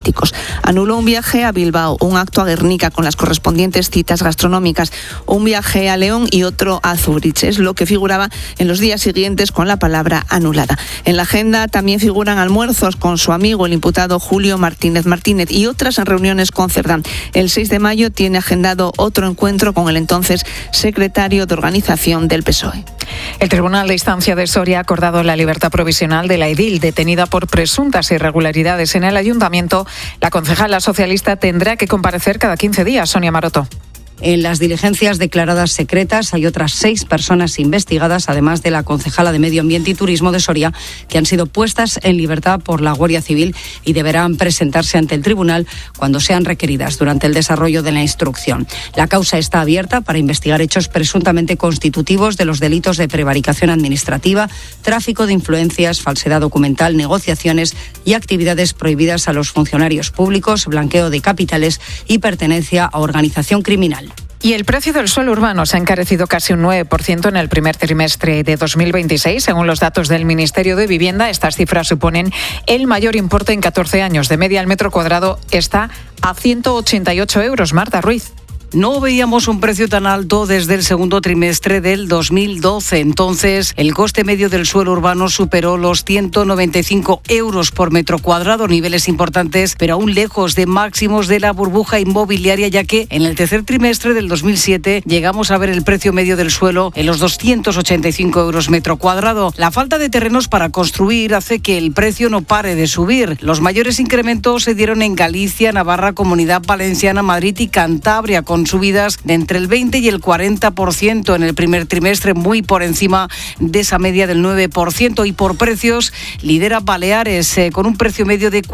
turísticos. Anuló un viaje a Bilbao, un acto a Guernica con las correspondientes citas gastronómicas, un viaje a León y otro a Zúrich. Es lo que figuraba en los días siguientes con la palabra anulada. En la agenda también figuran almuerzos con su amigo, el imputado Julio Martínez y otras reuniones con Cerdán. El 6 de mayo tiene agendado otro encuentro con el entonces secretario de organización del PSOE. El Tribunal de Instancia de Soria ha acordado la libertad provisional de la edil detenida por presuntas irregularidades en el ayuntamiento. La concejala socialista tendrá que comparecer cada 15 días. Sonia Maroto. En las diligencias declaradas secretas hay otras 6 personas investigadas, además de la concejala de Medio Ambiente y Turismo de Soria, que han sido puestas en libertad por la Guardia Civil y deberán presentarse ante el tribunal cuando sean requeridas durante el desarrollo de la instrucción. La causa está abierta para investigar hechos presuntamente constitutivos de los delitos de prevaricación administrativa, tráfico de influencias, falsedad documental, negociaciones y actividades prohibidas a los funcionarios públicos, blanqueo de capitales y pertenencia a organización criminal. Y el precio del suelo urbano se ha encarecido casi un 9% en el primer trimestre de 2026. Según los datos del Ministerio de Vivienda, estas cifras suponen el mayor importe en 14 años. De media, el metro cuadrado está a 188 euros. Marta Ruiz. No veíamos un precio tan alto desde el segundo trimestre del 2012. Entonces, el coste medio del suelo urbano superó los 195 euros por metro cuadrado, niveles importantes, pero aún lejos de máximos de la burbuja inmobiliaria, ya que en el tercer trimestre del 2007 llegamos a ver el precio medio del suelo en los 285 euros metro cuadrado. La falta de terrenos para construir hace que el precio no pare de subir. Los mayores incrementos se dieron en Galicia, Navarra, Comunidad Valenciana, Madrid y Cantabria, con subidas de entre el 20 y el 40% en el primer trimestre, muy por encima de esa media del 9%. Y por precios, lidera Baleares con un precio medio de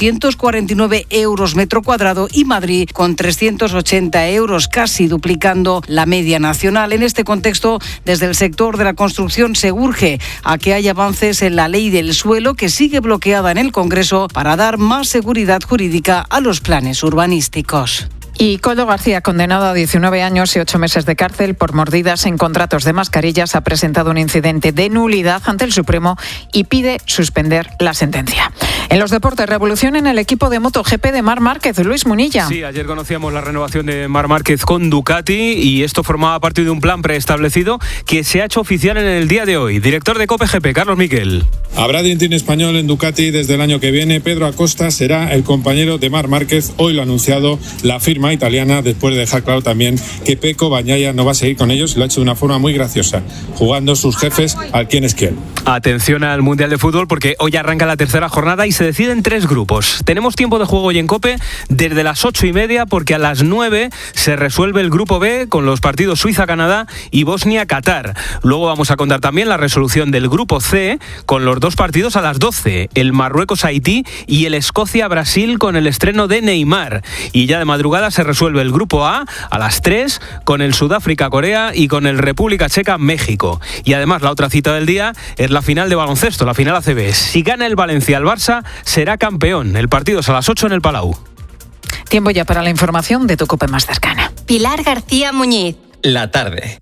449 euros metro cuadrado y Madrid con 380 euros, casi duplicando la media nacional. En este contexto, desde el sector de la construcción se urge a que haya avances en la ley del suelo, que sigue bloqueada en el Congreso, para dar más seguridad jurídica a los planes urbanísticos. Y Koldo García, condenado a 19 años y 8 meses de cárcel por mordidas en contratos de mascarillas, ha presentado un incidente de nulidad ante el Supremo y pide suspender la sentencia. En los deportes, revolución en el equipo de MotoGP de Marc Márquez. Luis Munilla. Sí, ayer conocíamos la renovación de Marc Márquez con Ducati y esto formaba parte de un plan preestablecido que se ha hecho oficial en el día de hoy. Director de COPE GP, Carlos Miquel. Habrá dientín español en Ducati desde el año que viene. Pedro Acosta será el compañero de Marc Márquez. Hoy lo ha anunciado la firma italiana, después de dejar claro también que Pecco Bagnaia no va a seguir con ellos. Lo ha hecho de una forma muy graciosa, jugando sus jefes al quién es quién. Atención al Mundial de Fútbol, porque hoy arranca la tercera jornada y se deciden 3 grupos. Tenemos tiempo de juego hoy en COPE desde las 8:30, porque a las 9 se resuelve el grupo B con los partidos Suiza-Canadá y Bosnia-Qatar. Luego vamos a contar también la resolución del grupo C con los 2 partidos a las 12, el Marruecos-Haití y el Escocia-Brasil con el estreno de Neymar. Y ya de madrugada se resuelve el grupo A las 3 con el Sudáfrica-Corea y con el República Checa-México. Y además la otra cita del día es la final de baloncesto, la final ACB. Si gana el Valencia al Barça, será campeón. El partido es a las 8 en el Palau. Tiempo ya para la información de tu COPE más cercana. Pilar García Muñiz. La tarde.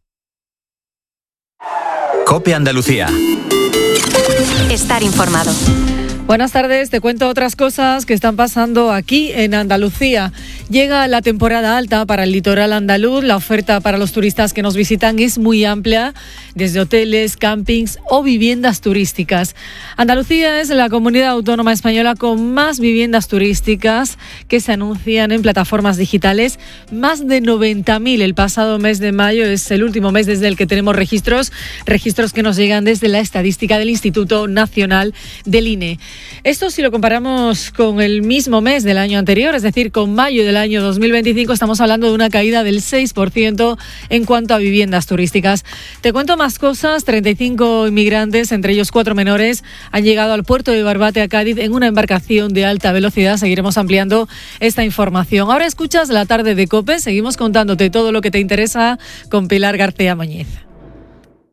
COPE Andalucía. Estar informado. Buenas tardes, te cuento otras cosas que están pasando aquí en Andalucía. Llega la temporada alta para el litoral andaluz. La oferta para los turistas que nos visitan es muy amplia, desde hoteles, campings o viviendas turísticas. Andalucía es la comunidad autónoma española con más viviendas turísticas que se anuncian en plataformas digitales. Más de 90.000 el pasado mes de mayo, es el último mes desde el que tenemos registros que nos llegan desde la estadística del Instituto Nacional del INE. Esto, si lo comparamos con el mismo mes del año anterior, es decir, con mayo del año 2025, estamos hablando de una caída del 6% en cuanto a viviendas turísticas. Te cuento más cosas. 35 inmigrantes, entre ellos 4 menores, han llegado al puerto de Barbate, a Cádiz, en una embarcación de alta velocidad. Seguiremos ampliando esta información. Ahora escuchas La Tarde de COPE. Seguimos contándote todo lo que te interesa con Pilar García Muñiz.